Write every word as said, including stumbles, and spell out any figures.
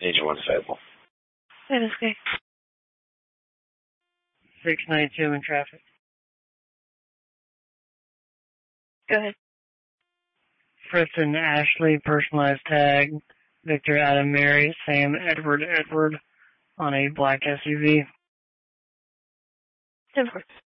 Agent one disable. That is okay. six ninety-two in traffic. Go ahead. Preston Ashley, personalized tag. Victor Adam Mary, Sam Edward Edward on a black S U V. ten four.